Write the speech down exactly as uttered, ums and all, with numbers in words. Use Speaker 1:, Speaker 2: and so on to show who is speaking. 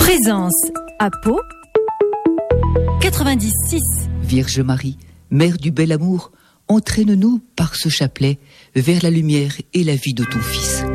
Speaker 1: Présence à Pau quatre-vingt-dix virgule six.
Speaker 2: Vierge Marie, Mère du bel amour, entraîne-nous par ce chapelet vers la lumière et la vie de ton Fils.